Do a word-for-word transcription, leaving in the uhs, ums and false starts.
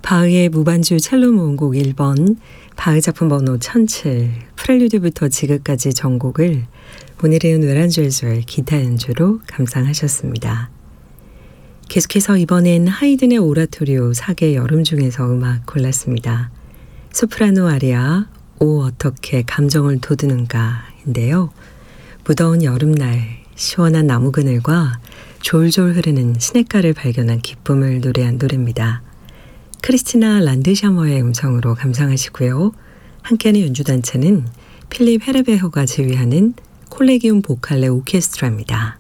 바흐의 무반주 첼로 모음곡 일 번, 바흐 작품 번호 천칠, 프렐류드부터 지그까지 전곡을 오늘은 외란줄줄 기타 연주로 감상하셨습니다. 계속해서 이번엔 하이든의 오라토리오 사계 여름 중에서 음악 골랐습니다. 소프라노 아리아 오 어떻게 감정을 돋우는가인데요. 무더운 여름날 시원한 나무 그늘과 졸졸 흐르는 시냇가를 발견한 기쁨을 노래한 노래입니다. 크리스티나 란드샤머의 음성으로 감상하시고요. 함께하는 연주단체는 필립 헤르베허가 지휘하는 콜레기움 보칼레 오케스트라입니다.